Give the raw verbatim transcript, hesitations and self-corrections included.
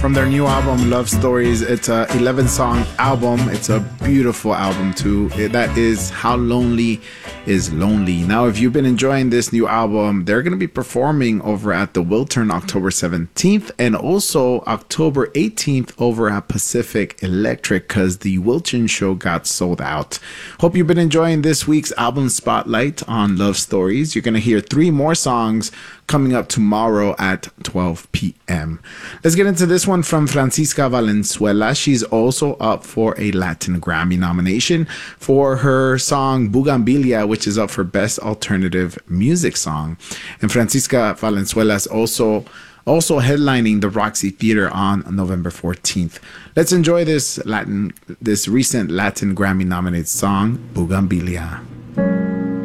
from their new album, Love Stories. It's a eleven song album. It's a beautiful album too. That is How Lonely is Lonely. Now, if you've been enjoying this new album, they're going to be performing over at the Wiltern October seventeenth and also October eighteenth over at Pacific Electric because the Wiltern show got sold out. Hope you've been enjoying this week's album spotlight on Love Stories. You're going to hear three more songs coming up tomorrow at twelve p.m. Let's get into this one from Francisca Valenzuela. She's also up for a Latin Grammy nomination for her song Bugambilia, which is up for Best Alternative Music Song. And Francisca Valenzuela is also also headlining the Roxy Theater on November fourteenth. Let's enjoy this Latin, this recent Latin Grammy nominated song, Bugambilia.